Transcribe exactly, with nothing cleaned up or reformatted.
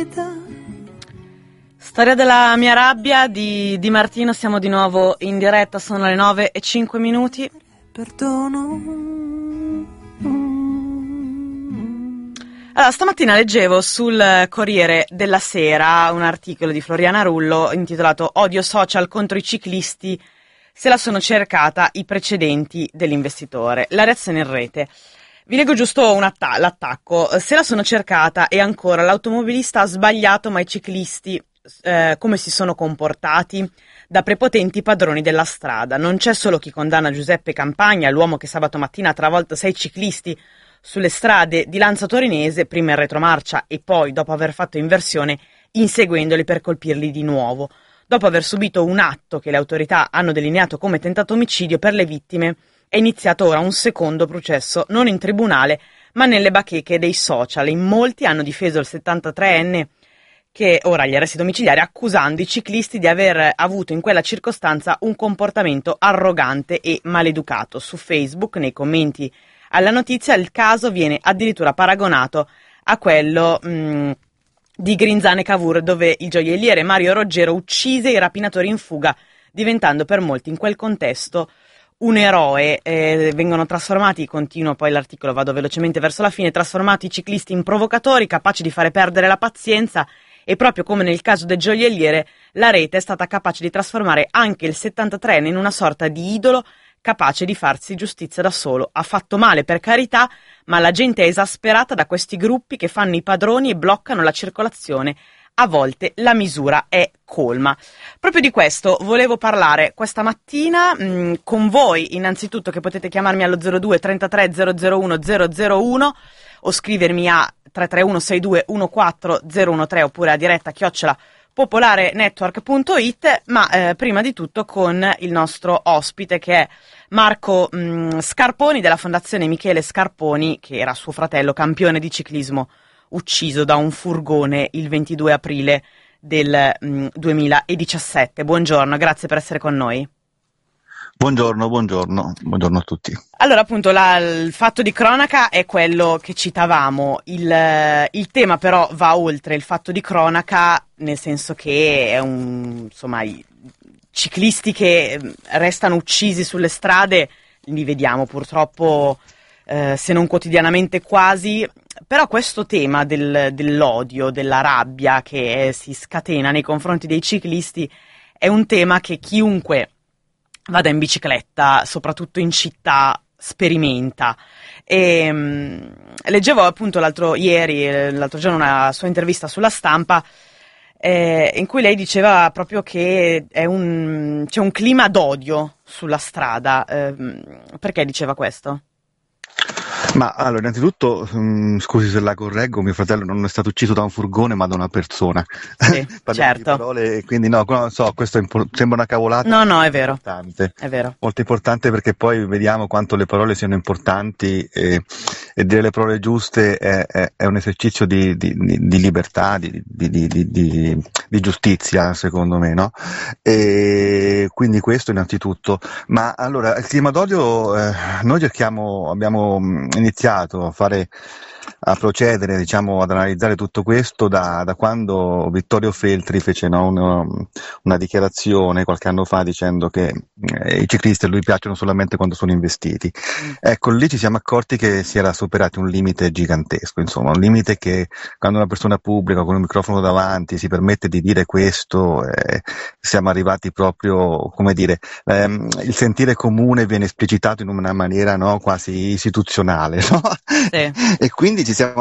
Storia della mia rabbia di Di Martino, siamo di nuovo in diretta, sono le nove e cinque minuti. Perdono. Allora, stamattina leggevo sul Corriere della Sera un articolo di Floriana Rullo intitolato "Odio social contro i ciclisti, se la sono cercata i precedenti dell'investitore". La reazione in rete. Vi leggo giusto un atta- l'attacco. "Se la sono cercata e ancora l'automobilista ha sbagliato, ma i ciclisti eh, come si sono comportati? Da prepotenti padroni della strada. Non c'è solo chi condanna Giuseppe Campagna, l'uomo che sabato mattina ha travolto sei ciclisti sulle strade di Lanza Torinese, prima in retromarcia e poi, dopo aver fatto inversione, inseguendoli per colpirli di nuovo. Dopo aver subito un atto che le autorità hanno delineato come tentato omicidio, per le vittime è iniziato ora un secondo processo, non in tribunale, ma nelle bacheche dei social. In molti hanno difeso il settantatreenne, che ora agli arresti domiciliari, accusando i ciclisti di aver avuto in quella circostanza un comportamento arrogante e maleducato. Su Facebook, nei commenti alla notizia, il caso viene addirittura paragonato a quello mh, di Grinzane Cavour, dove il gioielliere Mario Roggero uccise i rapinatori in fuga, diventando per molti in quel contesto un eroe. Eh, vengono trasformati, continuo poi l'articolo, vado velocemente verso la fine, trasformati i ciclisti in provocatori, capaci di fare perdere la pazienza, e proprio come nel caso del gioielliere, la rete è stata capace di trasformare anche il settantatreenne in una sorta di idolo, capace di farsi giustizia da solo. Ha fatto male, per carità, ma la gente è esasperata da questi gruppi che fanno i padroni e bloccano la circolazione. A volte la misura è colma". Proprio di questo volevo parlare questa mattina mh, con voi, innanzitutto, che potete chiamarmi allo zero due trentatré zero zero uno zero zero uno o scrivermi a tre tre uno sei due uno quattro zero uno tre oppure a diretta chiocciola popolarenetwork punto it, ma eh, prima di tutto con il nostro ospite, che è Marco mh, Scarponi, della Fondazione Michele Scarponi, che era suo fratello, campione di ciclismo, ucciso da un furgone il ventidue aprile del mh, duemiladiciassette. Buongiorno, grazie per essere con noi. Buongiorno, buongiorno, buongiorno a tutti. Allora, appunto, la, il fatto di cronaca è quello che citavamo, il, il tema però va oltre il fatto di cronaca, nel senso che è un, insomma, i ciclisti che restano uccisi sulle strade li vediamo purtroppo, eh, se non quotidianamente quasi, però questo tema del, dell'odio, della rabbia che eh, si scatena nei confronti dei ciclisti è un tema che chiunque vada in bicicletta, soprattutto in città, sperimenta. E mh, leggevo appunto l'altro ieri, l'altro giorno, una sua intervista sulla Stampa, eh, in cui lei diceva proprio che è un, c'è un clima d'odio sulla strada. Eh, perché diceva questo? Ma allora, innanzitutto, mh, scusi se la correggo, mio fratello non è stato ucciso da un furgone ma da una persona. Sì, certo. Di parole, quindi no, non so, questo è impo- sembra una cavolata. No, no, è vero. Importante. È vero. Molto importante, perché poi vediamo quanto le parole siano importanti, e, e dire le parole giuste è, è, è un esercizio di, di, di libertà, di, di, di, di, di giustizia, secondo me, no? E quindi questo innanzitutto. Ma allora, il clima d'odio, eh, noi cerchiamo, abbiamo iniziato a fare, a procedere, diciamo, ad analizzare tutto questo da, da quando Vittorio Feltri fece, no, una, una dichiarazione qualche anno fa dicendo che eh, i ciclisti a lui piacciono solamente quando sono investiti. Mm. Ecco, lì ci siamo accorti che si era superato un limite gigantesco, insomma, un limite che quando una persona pubblica con un microfono davanti si permette di dire questo, eh, siamo arrivati proprio, come dire, ehm, il sentire comune viene esplicitato in una maniera, no, quasi istituzionale, no? Sì. E quindi ci siamo